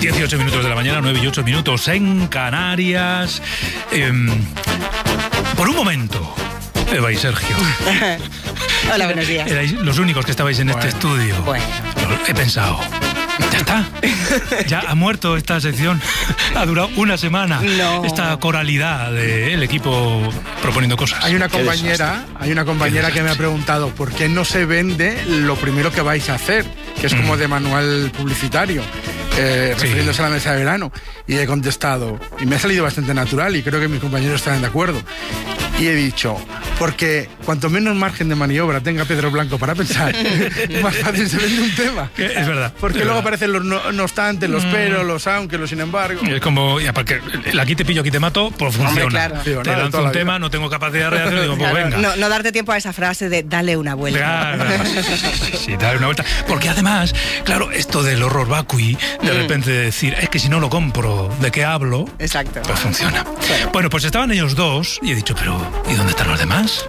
18 minutos de la mañana, 9 y 8 minutos en Canarias. Por un momento, Eva y Sergio. Hola, buenos días. Erais los únicos que estabais en este estudio. Bueno. He pensado, ya está. Ya ha muerto esta sección. Ha durado una semana. No. Esta coralidad del equipo proponiendo cosas. Hay una compañera que me ha preguntado por qué no se vende lo primero que vais a hacer, que es como de manual publicitario, refiriéndose a la mesa de verano. Y he contestado, y me ha salido bastante natural, y creo que mis compañeros estarán de acuerdo. Y he dicho, porque cuanto menos margen de maniobra tenga Pedro Blanco para pensar, más fácil se vende un tema. Es verdad. Porque es luego verdad. aparecen los no obstante, los pero, los aunque, los sin embargo. Es como, ya, porque el aquí te pillo, aquí te mato, pues funciona. Hombre, claro. Sí, Te lanzo un tema, no tengo capacidad de reacción, digo, pues Claro, venga. no darte tiempo a esa frase de dale una vuelta. Claro, sí, dale una vuelta. Porque además, claro, esto del horror vacui, de repente decir, es que si no lo compro, ¿de qué hablo? Exacto. Pues funciona. Bueno, pues estaban ellos dos y he dicho, pero ¿y dónde están los demás?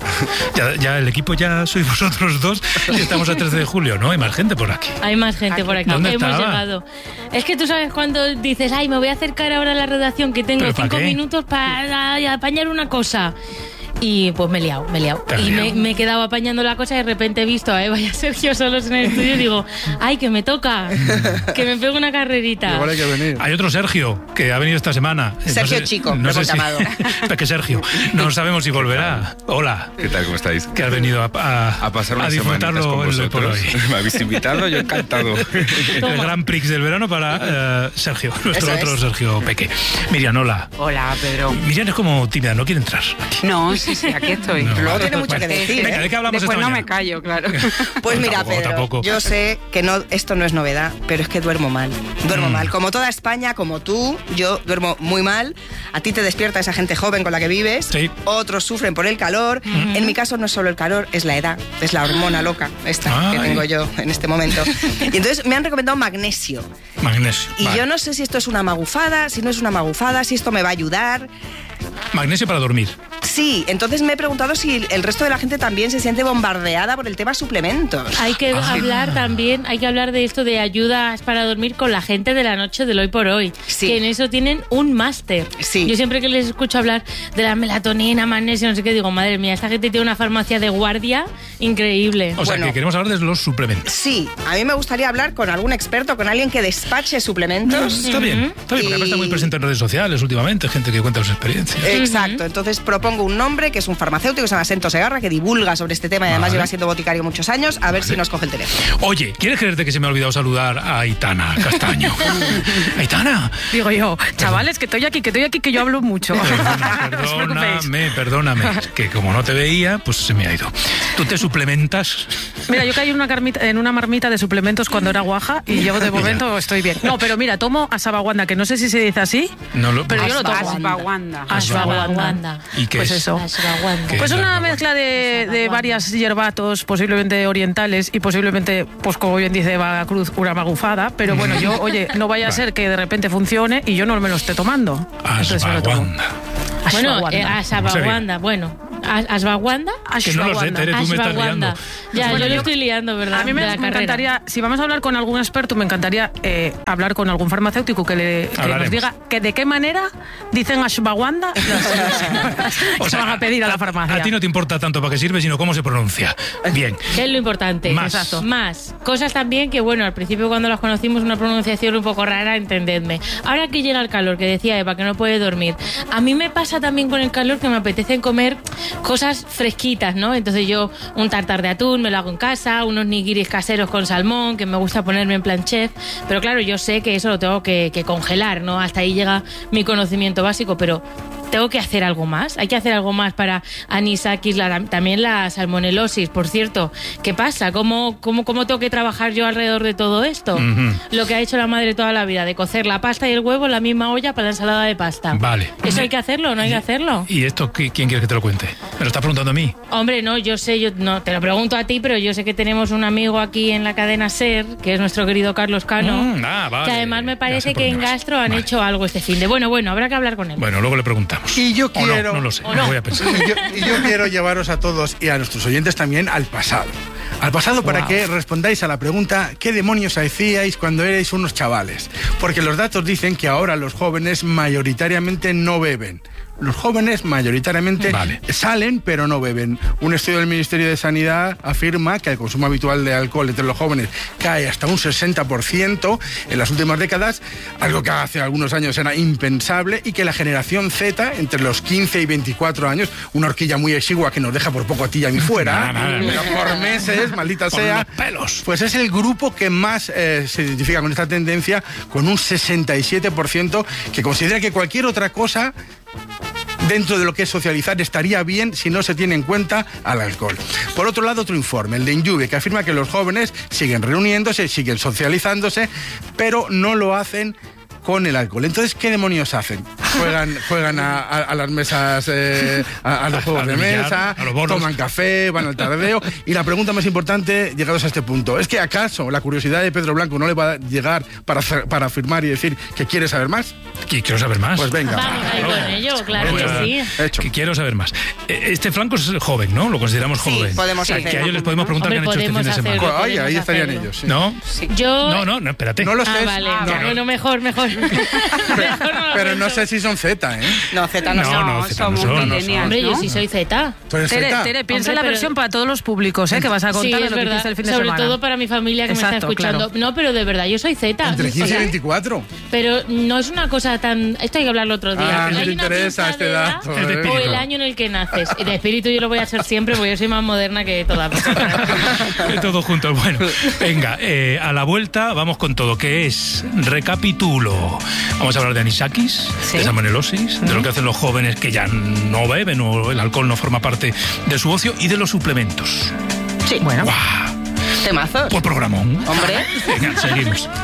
Ya el equipo ya sois vosotros dos y estamos a 13 de julio, ¿no? Hay más gente por aquí. Hay más gente por aquí. ¿Dónde Hemos estaba? llegado. Es que tú sabes cuando dices, ay, me voy a acercar ahora a la redacción que tengo ¿Pero para 5 qué? minutos para apañar una cosa. Y pues me he liado. ¿Te has Y liado? me he quedado apañando la cosa y de repente he visto a Eva y a Sergio solos en el estudio y digo, ay, que me toca, que me pego una carrerita. Igual hay que venir. Hay otro Sergio que ha venido esta semana. Sergio Chico, lo hemos llamado. Peque Sergio. No sabemos si volverá. Hola. ¿Qué tal? ¿Cómo estáis? Que has venido a pasar unas semanitas disfrutarlo con en lo por vosotros. hoy. Me habéis invitado, yo encantado. El Gran Prix del verano para Sergio, nuestro Eso otro es. Sergio Peque. Miriam, hola. Hola, Pedro. Miriam es como tímida, no quiere entrar aquí. No, sí, aquí estoy. No, Luego vale. tiene mucho que decir, Venga, ¿eh? ¿de qué hablamos Después esta no me mañana? callo, claro. Pues mira, Tampoco, Pedro, tampoco. yo sé que esto no es novedad, pero es que duermo mal. Duermo mal. Como toda España, como tú, yo duermo muy mal. A ti te despierta esa gente joven con la que vives. Sí. Otros sufren por el calor. En mi caso no es solo el calor, es la edad. Es la hormona loca esta que Ay. tengo yo en este momento. Y entonces me han recomendado magnesio. Magnesio. Y vale. yo no sé si esto es una magufada, si no es una magufada, si esto me va a ayudar. Magnesio para dormir. Sí, entonces me he preguntado si el resto de la gente también se siente bombardeada por el tema suplementos. Hay que hablar también, hay que hablar de esto de ayudas para dormir con la gente de la noche del hoy por hoy. Sí. Que en eso tienen un máster. Sí. Yo siempre que les escucho hablar de la melatonina, magnesio, no sé qué, digo, madre mía, esta gente tiene una farmacia de guardia increíble. O sea, Bueno. que queremos hablar de los suplementos. Sí, a mí me gustaría hablar con algún experto, con alguien que despache suplementos. Está bien, porque además está muy presente en redes sociales últimamente, gente que cuenta sus experiencias. Exacto, entonces propongo un nombre que es un farmacéutico que se llama Sento Segarra, que divulga sobre este tema y además Vale. lleva siendo boticario muchos años, a ver si nos coge el teléfono. Oye, ¿quieres creerte que se me ha olvidado saludar a Aitana Castaño? Aitana. Digo yo, chavales, que estoy aquí, que yo hablo mucho. Perdóname. Es que como no te veía, pues se me ha ido. ¿Tú te suplementas? Mira, yo caí en una marmita de suplementos cuando era guaja y yo de momento estoy bien. No, pero mira, tomo ashwagandha, que no sé si se dice así, No lo... pero yo lo tomo. Ashwagandha. Ashwagandha. ¿Y qué Pues es? eso. Ashwagandha. ¿Qué Pues es una ashwagandha? mezcla de varias hierbatos, posiblemente orientales y posiblemente, pues como bien dice Eva Cruz, una magufada. Pero bueno, yo, oye, no vaya a ser que de repente funcione y yo no me lo esté tomando. Entonces me lo tomo. Ashwagandha. Bueno, Ashwagandha. ashwagandha, bueno. ¿Ashwagandha? Que no lo sé, Tere, tú me estás liando. Ashwagandha. Ya, Bueno, yo lo yo- estoy liando, ¿verdad? A mí De me la carrera. encantaría, si vamos a hablar con algún experto, me encantaría hablar con algún farmacéutico que nos Hablaremos. diga que de qué manera dicen ashwagandha O se sea, van a pedir a la farmacia. A ti no te importa tanto para qué sirve, sino cómo se pronuncia. Bien. Que es lo importante. Más. Exacto. Más. Cosas también que, bueno, al principio cuando las conocimos una pronunciación un poco rara, entendedme. Ahora que llega el calor, que decía Eva, que no puede dormir. A mí me pasa también con el calor que me apetecen comer cosas fresquitas, ¿no? Entonces yo un tartar de atún me lo hago en casa, unos nigiris caseros con salmón, que me gusta ponerme en plan chef. Pero claro, yo sé que eso lo tengo que congelar, ¿no? Hasta ahí llega mi conocimiento básico, pero... ¿Tengo que hacer algo más? ¿Hay que hacer algo más para anisakis, también la salmonelosis? Por cierto, ¿qué pasa? ¿Cómo tengo que trabajar yo alrededor de todo esto? Lo que ha hecho la madre toda la vida, de cocer la pasta y el huevo en la misma olla para la ensalada de pasta. Vale. ¿Eso hay que hacerlo o no hay que hacerlo? ¿Y esto quién quiere que te lo cuente? Me lo estás preguntando a mí. Hombre, no, yo sé, yo no te lo pregunto a ti, pero yo sé que tenemos un amigo aquí en la cadena SER, que es nuestro querido Carlos Cano, Vale. que además me Ya parece sé por que dónde en vas. Gastro han Vale. hecho algo este fin de. Bueno, habrá que hablar con él. Bueno, luego le preguntamos. Y yo O quiero... no lo sé, o no no. voy a pensar. Y yo quiero llevaros a todos y a nuestros oyentes también al pasado. Al pasado para Wow. que respondáis a la pregunta ¿qué demonios hacíais cuando erais unos chavales? Porque los datos dicen que ahora los jóvenes mayoritariamente no beben. Los jóvenes mayoritariamente Vale. salen pero no beben. Un estudio del Ministerio de Sanidad afirma que el consumo habitual de alcohol entre los jóvenes cae hasta un 60% en las últimas décadas, algo que hace algunos años era impensable, y que la generación Z, entre los 15 y 24 años, una horquilla muy exigua que nos deja por poco a ti y a mí fuera, Nada. pero por meses, maldita Por sea, los pelos. pues es el grupo que más se identifica con esta tendencia, con un 67% que considera que cualquier otra cosa dentro de lo que es socializar estaría bien si no se tiene en cuenta al alcohol. Por otro lado, otro informe, el de Injuve, que afirma que los jóvenes siguen reuniéndose, siguen socializándose, pero no lo hacen con el alcohol. Entonces, ¿qué demonios hacen? Juegan a las mesas, a los juegos Al de billar, mesa, a los bolos. toman café, van al tardeo. Y la pregunta más importante, llegados a este punto, ¿es que acaso la curiosidad de Pedro Blanco no le va a llegar para afirmar y decir que quiere saber más? Quiero saber más. Pues venga. Vamos ahí con ello, claro Voy a- que sí. Hecho. Que quiero saber más. Este flanco es joven, ¿no? Lo consideramos Sí, joven. podemos Que a hacerlo. ellos les podemos preguntar Hombre, qué han hecho este fin de podemos semana. hacerlo. Ay, ahí podemos estarían hacerlo. ellos. Sí. ¿No? Yo... No, espérate. No lo sé. vale. No, Ya, no. bueno, mejor. Mejor Pero no sé si son Z, ¿eh? No, Z no, No, son. no, Z no somos son. millennials, Hombre, yo ¿no? sí soy Z. ¿Tú eres Tere, Z? piensa en la Hombre, versión pero- para todos los públicos, que vas a Sí, contar es lo que verdad. hiciste el fin de Sobre semana. todo para mi familia que me está Exacto, escuchando. claro. No, pero de verdad, yo soy Z. Entre 15 O sea, y 24. pero no es una cosa tan... Esto hay que hablarlo otro día. Ah, no Hay te una interesa pinza este de edad dato. Es de ¿eh? espíritu. o el año en el que naces. Y de espíritu yo lo voy a ser siempre porque yo soy más moderna que todas vosotras. Todo junto. Bueno, venga, a la vuelta vamos con todo, que es recapitulo. Vamos a hablar de anisakis, Sí. de salmonelosis, de lo que hacen los jóvenes que ya no beben o el alcohol no forma parte de su ocio, y de los suplementos. Sí, Bueno. ¡Guau! temazos. Pues programón. Hombre. Venga, seguimos.